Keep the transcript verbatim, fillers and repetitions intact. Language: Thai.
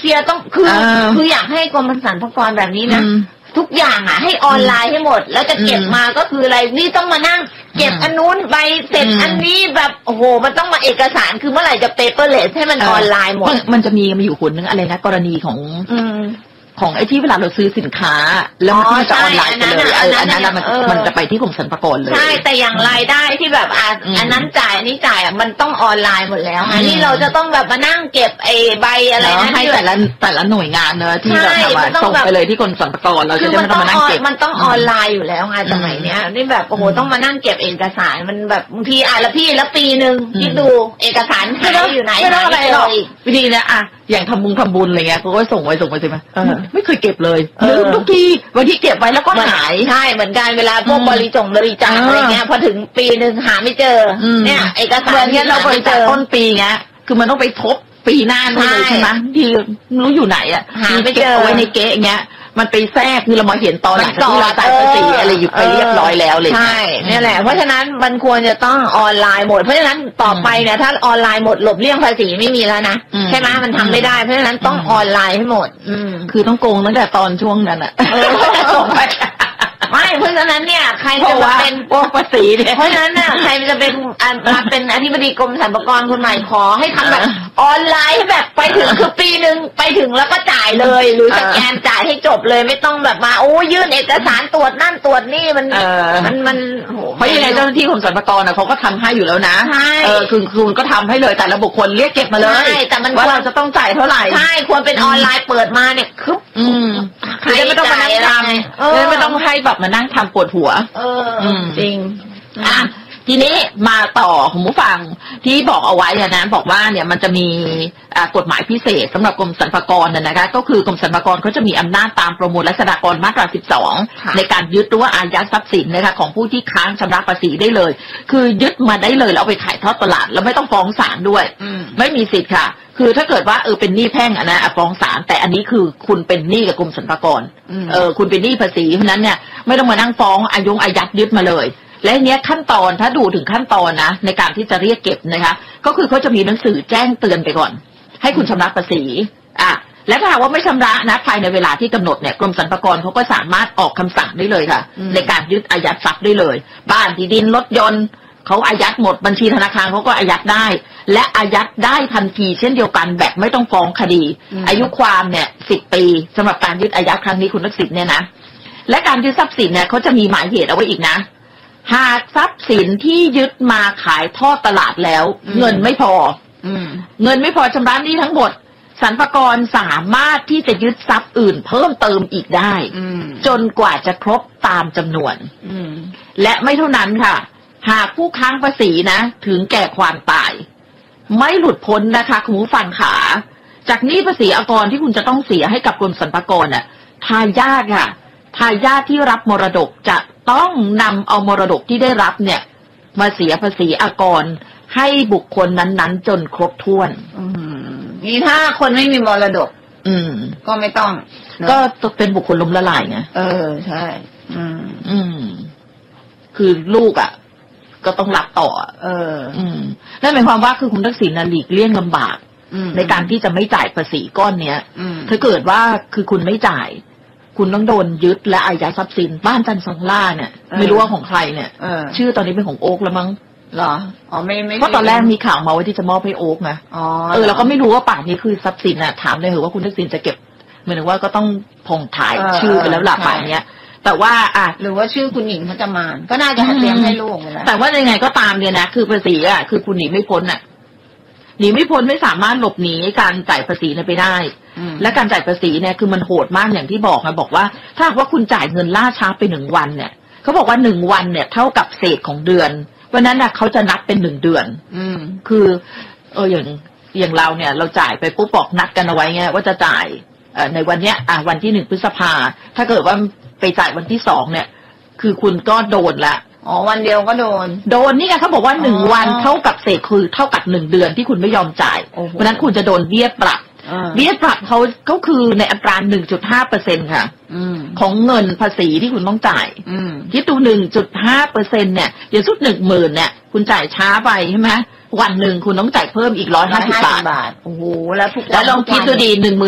ฟียต้องคือคืออยากให้กรมสรรพากรแบบนี้นะทุกอย่างอ่ะให้ออนไลน์ให้หมดแล้วจะเก็บมาก็คืออะไรนี่ต้องมานั่งเก็บอันนู้นใบเสร็จอันนี้แบบโอ้โหมันต้องมาเอกสารคือเมื่อไหร่จะเปเปอร์เลสให้มันออนไลน์หมดมันจะมีมีอยู่คนนึงอะไรนะกรณีของของไอ้ที่เวลาเราซื้อสินค้าแล้วมันจะออนไลน์ไปเลยอันนั้นมันมันจะไปที่กรมสรรพากรเลยใช่แต่อย่างรายได้ที่แบบอ่ะอันนั้นจ่ายอันนี้จ่ายอ่ะมันต้องออนไลน์หมดแล้วอันนี้เราจะต้องแบบมานั่งเก็บไอ้ใบอะไรนะให้แต่ละแต่ละหน่วยงานเนอะที่เราทำมาส่งไปเลยที่กรมสรรพากรเราจะไม่ต้องมานั่งเก็บมันต้องออนไลน์อยู่แล้วไงสมัยเนี้ยนี่แบบโอ้โหต้องมานั่งเก็บเอกสารมันแบบบางทีอ่ะแล้วพี่แล้วปีนึงคิดดูเอกสารหายอยู่ไหนไม่ต้องอะไรหรอกวิธีนะอ่ะอย่างทำบุญทำบุญอะไรเงี้ยเขาก็ส่งไว้ส่งไปใช่ไหมไม่เคยเก็บเลยลืมทุกทีบางทีเก็บไว้แล้วก็หายใช่เหมือนกันเวลาพวกบริจงบริจาคอะไรเงี้ยพอถึงปีนึงหาไม่เจอเนี่ยเอกสารเนี้ยเราบริจาคต้นปีเงี้ยคือมันต้องไปทบปีหน้านู่นเลยใช่ไหมที่รู้อยู่ไหนอ่ะหาไม่เจอไว้ในเก๊ะเงี้ยมันไปแทรกคือเรามาเห็นตอนหลังที่เราจ่ายภาษีอะไรอยู่ไปเรียบร้อยแล้วเลยใช่นี่แหละเพราะฉะนั้นมันควรจะต้องออนไลน์หมดเพราะฉะนั้นต่อไปเนี่ยถ้าออนไลน์หมดหลบเลี่ยงภาษีไม่มีแล้วนะใช่ไหมมันทำไม่ได้เพราะฉะนั้นต้องออนไลน์ให้หมดคือต้องโกงตั้งแต่ตอนช่วงนั้นอ่ะไม่เพราะฉะนั้นเนี่ยใครจะมาเป็นพวกภาษีเนี่ยเพราะฉะนั้นเนี่ยใครจะเป็นมาเป็นอธิบดีกรมสรรพากรคนใหม่ขอให้ทำแบบออนไลน์ให้แบบไปถึงคือปีนึงไปถึงแล้วก็จ่ายเลยหรือสแกนจ่ายให้จบเลยไม่ต้องแบบมาโอ้ยื่นเอกสารตรวจนั่นตรวจนี่มันมันมันเพราะยังไงเจ้าหน้าที่กรมสรรพากรนะเขาก็ทำให้อยู่แล้วนะเออคือคุณก็ทำให้เลยแต่ละบุคคลเรียกเก็บมาเลยแต่มันว่าเราจะต้องจ่ายเท่าไหร่ใช่ควรเป็นออนไลน์เปิดมาเนี่ยคึบคือไม่ต้องมานั่งทำไม่ต้องให้แบบมานั่งทำปวดหัวเออจริงอ่ะทีนี้มาต่อคุณผู้ฟังที่บอกเอาไว้นะบอกว่าเนี่ยมันจะมีกฎหมายพิเศษสำหรับกรมสรรพากรนะคะก็คือกรมสรรพากรเขาจะมีอำนาจตามประมวลรัษฎากรมาตราสิบสองในการยึดหรือว่าอายัดทรัพย์สินนะคะของผู้ที่ค้างชำระภาษีได้เลยคือยึดมาได้เลยแล้วเอาไปขายทอดตลาดแล้วไม่ต้องฟ้องศาลด้วยไม่มีสิทธิ์ค่ะคือถ้าเกิดว่าเออเป็นหนี้แพ่งอะนะฟ้องศาลแต่อันนี้คือคุณเป็นหนี้กับกรมสรรพากรเออคุณเป็นหนี้ภาษีเพราะนั้นเนี่ยไม่ต้องมานั่งฟ้องอายุอายัดยึดมาเลยและเนี้ยขั้นตอนถ้าดูถึงขั้นตอนนะในการที่จะเรียกเก็บนะคะก็คือเขาจะมีหนังสือแจ้งเตือนไปก่อนให้คุณชำระภาษีอ่ะและถ้าหากว่าไม่ชำระนะภายในเวลาที่กำหนดเนี่ยกรมสรรพากรเขาก็สามารถออกคำสั่งได้เลยค่ะในการยึดอายัดทรัพย์ได้เลยบ้านที่ดินรถยนต์เขาอายัดหมดบัญชีธนาคารเขาก็อายัดได้และอายัดได้ทันทีเช่นเดียวกันแบบไม่ต้องฟ้องคดีอายุความเนี่ยสิบปีสำหรับการยึดอายัดครั้งนี้คุณทักษิณเนี่ยนะและการยึดทรัพย์สินเนี่ยเขาจะมีหมายเหตุเอาไว้อีกนะหากทรัพย์สินที่ยึดมาขายทอดตลาดแล้วเงินไม่พอเงินไม่พอชำระหนี้ทั้งหมดสรรพากรสามารถที่จะยึดทรัพย์อื่นเพิ่มเติมอีกได้จนกว่าจะครบตามจำนวนและไม่เท่านั้นค่ะหากผู้ค้างภาษีนะถึงแก่ความตายไม่หลุดพ้นนะคะคุณผู้ฟังขาจากหนี้ภาษีอากรที่คุณจะต้องเสียให้กับกรมสรรพากรน่ะทายาทค่ะทายาทที่รับมรดกจะต้องนำเอามรดกที่ได้รับเนี่ยมาเสียภาษีอากรให้บุคคลนั้นๆจนครบถ้วนนี่ถ้าคนไม่มีมรดกอืมก็ไม่ต้องก็เป็นบุคคลล้มละลายไงเออใช่อืมอืมคือลูกอ่ะก็ต้องรับต่อเอออืมนั่นหมายความว่าคือคุณทักษิณน่ะหลีกเลี่ยงลำบากในการที่จะไม่จ่ายภาษีก้อนเนี้ยถ้าเกิดว่าคือคุณไม่จ่ายคุณต้องโดนยึดและอายัดทรัพย์สินบ้านจันทร์ซองล่าเนี่ยไม่รู้ว่าของใครเนี่ยชื่อตอนนี้เป็นของโอ๊กแล้วมั้งเหรออ๋อไม่ไม่เพราะตอนแรกมีข่าวมาว่าที่จะมอบให้โอ๊กไงอ๋อเออเราก็ไม่รู้ว่าป่านนี้คือทรัพย์สินน่ะถามเลยเหรอว่าคุณทักษิณจะเก็บเหมือนว่าก็ต้องพงถ่ายชื่อไปแล้วหลักป่านเนี้ยแต่ว่าอ่ะหรือว่าชื่อคุณหญิงพจมานก็น่าจะเตรียมให้ลูกแล้วแต่ว่ายังไงก็ตามเนี่ยนะคือภาษีอ่ะคือคุณหนีไม่พ้นอ่ะหนีไม่พ้นไม่สามารถหลบหนีการจ่ายภาษีไปได้และการจ่ายภาษีเนี่ยคือมันโหดมากอย่างที่บอกนะบอกว่าถ้าว่าคุณจ่ายเงินล่าช้าไปหนึ่งวันเนี่ยเขาบอกว่าหนึ่งวันเนี่ยเท่ากับเศษของเดือนเพราะนั้นน่ะเขาจะนับเป็นหนึ่งเดือนอืมคือเอออย่างอย่างเราเนี่ยเราจ่ายไปปุ๊บบอกนัดกันเอาไว้ไงว่าจะจ่ายเอ่อในวันเนี้ยอ่ะวันที่หนึ่งพฤษภาถ้าเกิดว่าไปจ่ายวันที่สองเนี่ยคือคุณก็โดนละอ๋อวันเดียวก็โดนโดนนี่ไงเขาบอกว่าหนึ่งวันเท่ากับเศษคือเท่ากับหนึ่งเดือนที่คุณไม่ยอมจ่ายเพราะนั้นคุณจะโดนเบี้ยปรับเบี้ยปรับเขาก็คือในอัตรา หนึ่งจุดห้าเปอร์เซ็นต์ ค่ะของเงินภาษีที่คุณต้องจ่ายคิดดู หนึ่งจุดห้าเปอร์เซ็นต์ เนี่ยอย่างสุด หนึ่งหมื่น เนี่ยคุณจ่ายช้าไปใช่ไหมวันหนึ่งคุณต้องจ่ายเพิ่มอีกหนึ่งร้อยห้าสิบบาทโอ้โหแล้วทุกแล้วลองคิดดูดี หนึ่งหมื่น